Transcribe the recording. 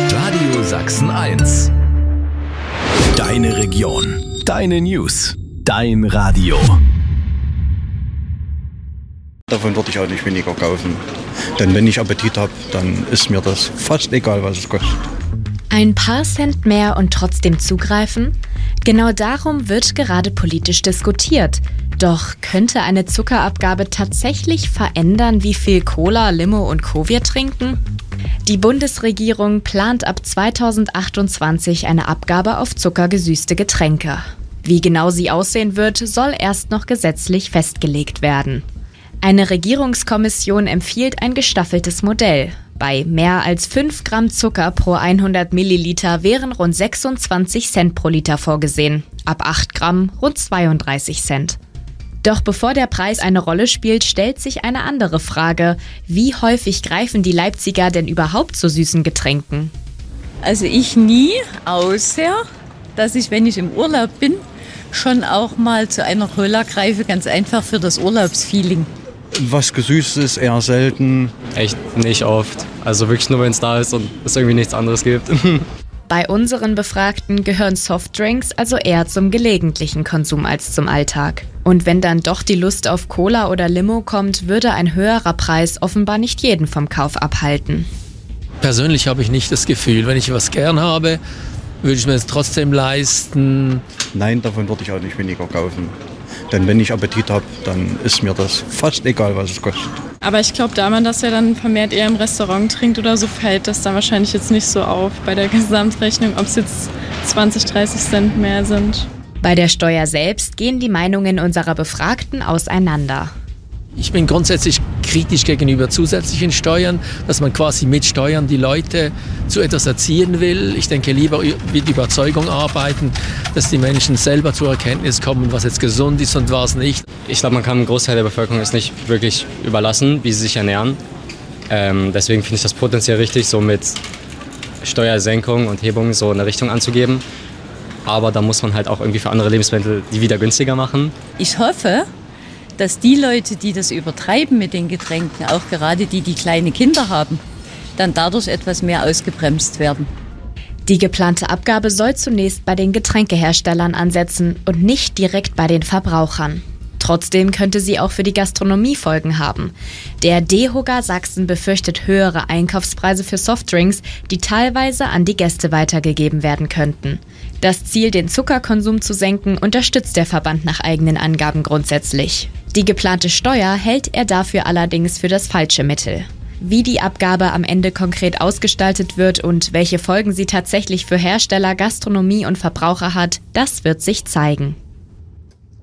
Radio Sachsen 1. Deine Region. Deine News. Dein Radio. Davon würde ich auch nicht weniger kaufen. Denn wenn ich Appetit habe, dann ist mir das fast egal, was es kostet. Ein paar Cent mehr und trotzdem zugreifen? Genau darum wird gerade politisch diskutiert. Doch könnte eine Zuckerabgabe tatsächlich verändern, wie viel Cola, Limo und Co. wir trinken? Die Bundesregierung plant ab 2028 eine Abgabe auf zuckergesüßte Getränke. Wie genau sie aussehen wird, soll erst noch gesetzlich festgelegt werden. Eine Regierungskommission empfiehlt ein gestaffeltes Modell. Bei mehr als 5 Gramm Zucker pro 100 Milliliter wären rund 26 Cent pro Liter vorgesehen. Ab 8 Gramm rund 32 Cent. Doch bevor der Preis eine Rolle spielt, stellt sich eine andere Frage. Wie häufig greifen die Leipziger denn überhaupt zu süßen Getränken? Also ich nie, außer dass ich, wenn ich im Urlaub bin, schon auch mal zu einer Cola greife, ganz einfach für das Urlaubsfeeling. Was Gesüßtes ist eher selten. Echt nicht oft. Also wirklich nur, wenn es da ist und es irgendwie nichts anderes gibt. Bei unseren Befragten gehören Softdrinks also eher zum gelegentlichen Konsum als zum Alltag. Und wenn dann doch die Lust auf Cola oder Limo kommt, würde ein höherer Preis offenbar nicht jeden vom Kauf abhalten. Persönlich habe ich nicht das Gefühl, wenn ich was gern habe, würde ich mir es trotzdem leisten. Nein, davon würde ich auch nicht weniger kaufen. Denn wenn ich Appetit habe, dann ist mir das fast egal, was es kostet. Aber ich glaube, da man das ja dann vermehrt eher im Restaurant trinkt oder so, fällt das dann wahrscheinlich jetzt nicht so auf bei der Gesamtrechnung, ob es jetzt 20, 30 Cent mehr sind. Bei der Steuer selbst gehen die Meinungen unserer Befragten auseinander. Ich bin grundsätzlich kritisch gegenüber zusätzlichen Steuern, dass man quasi mit Steuern die Leute zu etwas erziehen will. Ich denke, lieber mit Überzeugung arbeiten, dass die Menschen selber zur Erkenntnis kommen, was jetzt gesund ist und was nicht. Ich glaube, man kann einen Großteil der Bevölkerung es nicht wirklich überlassen, wie sie sich ernähren. Deswegen finde ich das potenziell richtig, so mit Steuersenkung und Hebung so eine Richtung anzugeben. Aber da muss man halt auch irgendwie für andere Lebensmittel die wieder günstiger machen. Ich hoffe, dass die Leute, die das übertreiben mit den Getränken, auch gerade die kleine Kinder haben, dann dadurch etwas mehr ausgebremst werden. Die geplante Abgabe soll zunächst bei den Getränkeherstellern ansetzen und nicht direkt bei den Verbrauchern. Trotzdem könnte sie auch für die Gastronomie Folgen haben. Der DEHOGA Sachsen befürchtet höhere Einkaufspreise für Softdrinks, die teilweise an die Gäste weitergegeben werden könnten. Das Ziel, den Zuckerkonsum zu senken, unterstützt der Verband nach eigenen Angaben grundsätzlich. Die geplante Steuer hält er dafür allerdings für das falsche Mittel. Wie die Abgabe am Ende konkret ausgestaltet wird und welche Folgen sie tatsächlich für Hersteller, Gastronomie und Verbraucher hat, das wird sich zeigen.